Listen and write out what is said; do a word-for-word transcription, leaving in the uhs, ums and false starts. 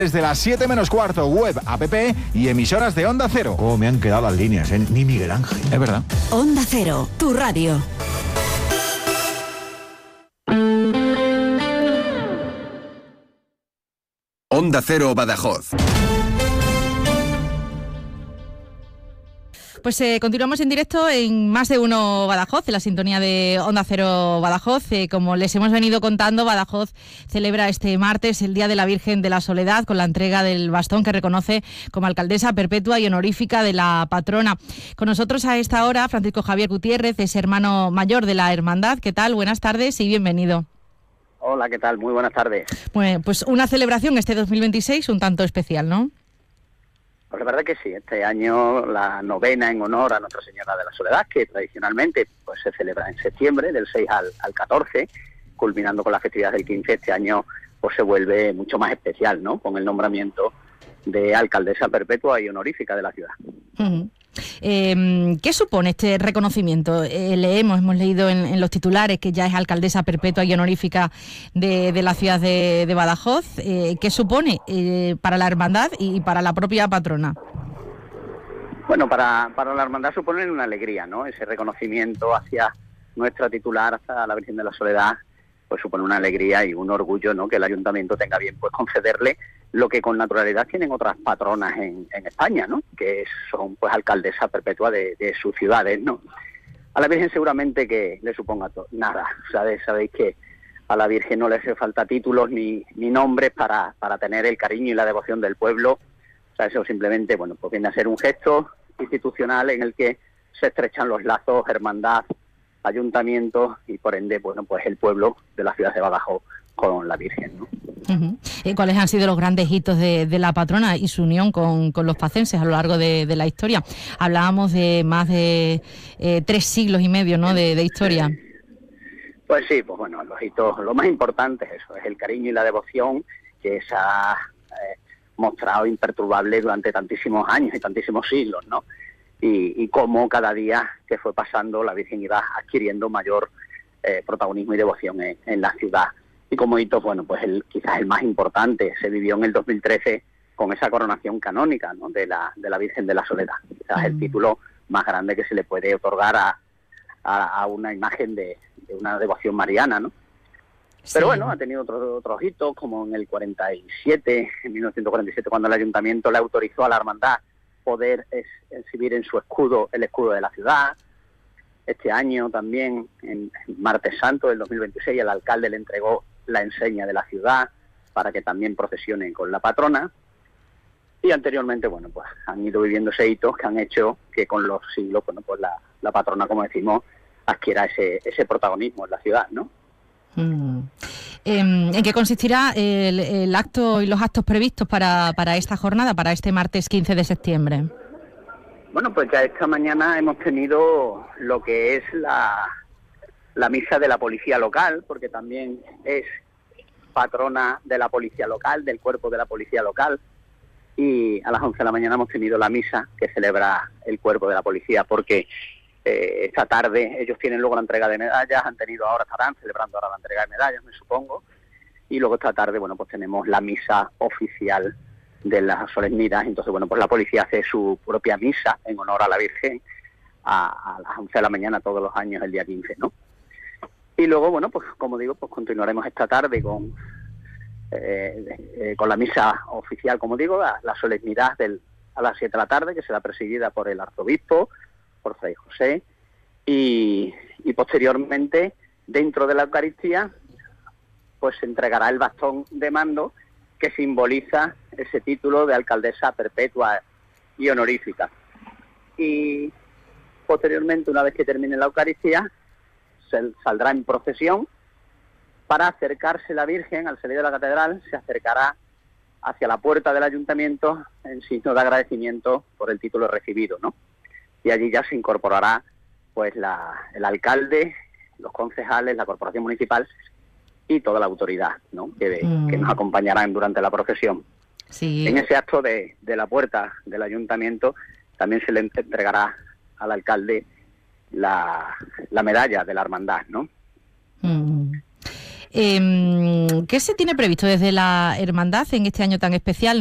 Desde las siete menos cuarto, web, app y emisoras de Onda Cero. Oh, me han quedado las líneas, ¿eh? Ni Miguel Ángel. Es verdad. Onda Cero, tu radio. Onda Cero Badajoz. Pues eh, continuamos en directo en Más de Uno Badajoz, en la sintonía de Onda Cero Badajoz. Eh, como les hemos venido contando, Badajoz celebra este martes el Día de la Virgen de la Soledad con la entrega del bastón que reconoce como alcaldesa perpetua y honorífica de la patrona. Con nosotros a esta hora, Francisco Javier Gutiérrez, es hermano mayor de la hermandad. ¿Qué tal? Buenas tardes y bienvenido. Hola, ¿qué tal? Muy buenas tardes. Bueno, pues una celebración este dos mil veintiséis un tanto especial, ¿no? Pues la verdad que sí, este año la novena en honor a Nuestra Señora de la Soledad, que tradicionalmente pues se celebra en septiembre, del seis al, al catorce, culminando con la festividad del quince, este año pues se vuelve mucho más especial, ¿no? Con el nombramiento de alcaldesa perpetua y honorífica de la ciudad. Uh-huh. Eh, ¿Qué supone este reconocimiento? Eh, leemos, hemos leído en, en los titulares que ya es alcaldesa perpetua y honorífica de, de la ciudad de, de Badajoz. Eh, ¿Qué supone eh, para la hermandad y para la propia patrona? Bueno, para, para la hermandad supone una alegría, ¿no? Ese reconocimiento hacia nuestra titular, hacia la Virgen de la Soledad, pues supone una alegría y un orgullo, ¿no? Que el ayuntamiento tenga bien pues concederle lo que con naturalidad tienen otras patronas en, en España, ¿no? Que son pues alcaldesa perpetua de, de sus ciudades, ¿no? A la Virgen seguramente que le suponga to- nada, ¿sabes? Sabéis que a la Virgen no le hace falta títulos ni, ni nombres para, para tener el cariño y la devoción del pueblo. O sea, eso simplemente, bueno, pues viene a ser un gesto institucional en el que se estrechan los lazos, hermandad, ayuntamiento y por ende, bueno, pues el pueblo de la ciudad de Badajoz con la Virgen, ¿no? Uh-huh. ¿Y cuáles han sido los grandes hitos de, de la patrona y su unión con, con los pacenses a lo largo de, de la historia? Hablábamos de más de eh, tres siglos y medio, ¿no?, de, de historia. Pues sí, pues bueno, los hitos, lo más importante es eso, es el cariño y la devoción que se ha eh, mostrado imperturbable durante tantísimos años y tantísimos siglos, ¿no? Y, y cómo cada día que fue pasando la Virgen iba adquiriendo mayor eh, protagonismo y devoción en, en la ciudad. Y como hitos, bueno, pues el, quizás el más importante se vivió en el dos mil trece con esa coronación canónica, ¿no?, de la de la Virgen de la Soledad. Quizás mm. el título más grande que se le puede otorgar a, a, a una imagen de, de una devoción mariana, ¿no? Sí. Pero bueno, ha tenido otros otros hitos, como en el cuarenta y siete, en mil novecientos cuarenta y siete, cuando el ayuntamiento le autorizó a la hermandad poder es, exhibir en su escudo el escudo de la ciudad. Este año también, en Martes Santo del dos mil veintiséis, el alcalde le entregó la enseña de la ciudad para que también procesionen con la patrona. Y anteriormente, bueno, pues han ido viviendo ese hitos que han hecho que con los siglos, bueno, pues la, la patrona, como decimos, adquiera ese, ese protagonismo en la ciudad, ¿no? Mm. ¿En qué consistirá el, el acto y los actos previstos para, para esta jornada, para este martes quince de septiembre? Bueno, pues ya esta mañana hemos tenido lo que es la, la misa de la policía local, porque también es patrona de la policía local, del cuerpo de la policía local, y a las once de la mañana hemos tenido la misa que celebra el cuerpo de la policía, porque eh, esta tarde ellos tienen luego la entrega de medallas, han tenido ahora, estarán celebrando ahora la entrega de medallas, me supongo, y luego esta tarde, bueno, pues tenemos la misa oficial de las solemnidades. Entonces, bueno, pues la policía hace su propia misa en honor a la Virgen a, a las once de la mañana todos los años, el día quince, ¿no? Y luego, bueno, pues como digo, pues continuaremos esta tarde con eh, eh, con la misa oficial, como digo, la, la solemnidad del, a las siete de la tarde, que será presidida por el arzobispo, por Fray José, y, y posteriormente, dentro de la Eucaristía, pues se entregará el bastón de mando que simboliza ese título de alcaldesa perpetua y honorífica. Y posteriormente, una vez que termine la Eucaristía, se saldrá en procesión para acercarse la Virgen, al salir de la catedral, se acercará hacia la puerta del ayuntamiento en signo de agradecimiento por el título recibido, ¿no? Y allí ya se incorporará pues la, el alcalde, los concejales, la corporación municipal y toda la autoridad, ¿no?, que, mm. que nos acompañarán durante la procesión. Sí. En ese acto de, de la puerta del ayuntamiento también se le entregará al alcalde la, la medalla de la hermandad, ¿no? Mm. Eh, ¿Qué se tiene previsto desde la hermandad en este año tan especial?